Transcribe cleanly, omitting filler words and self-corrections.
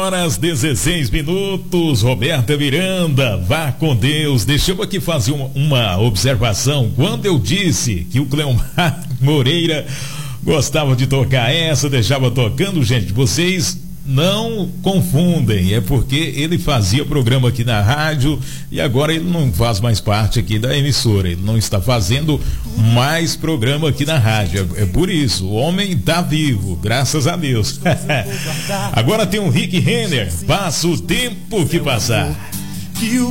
11h16. Roberta Miranda, vá com Deus. Deixa eu aqui fazer uma observação. Quando eu disse que o Cleomar Moreira gostava de tocar essa, deixava tocando, gente, vocês não confundem, é porque ele fazia programa aqui na rádio e agora ele não faz mais parte aqui da emissora, ele não está fazendo mais programa aqui na rádio, é por isso, o homem tá vivo, graças a Deus. Agora tem um Rick Renner, passa o tempo que passar.